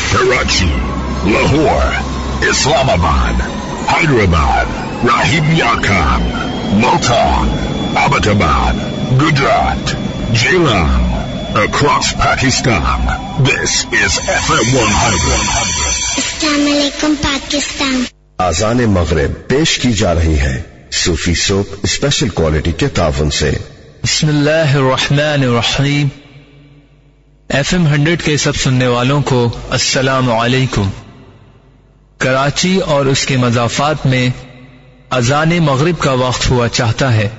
Karachi, Lahore, Islamabad, Hyderabad, Rahim Yarkab, Multan, Abbottabad, Gujarat, Jhelum, across Pakistan. This is FM 100. Assalamualaikum Pakistan. आज़ान मग़रिब पेश की जा रही है सूफी soap special quality के तावन से। बिस्मिल्लाहिर्रहमानिर्रहीम। FM 100 के सब सुनने वालों को अस्सलामु अलैकुम। कराची और उसके मज़ाफ़ात में अज़ान मग़रिब का वक्त हुआ चाहता है।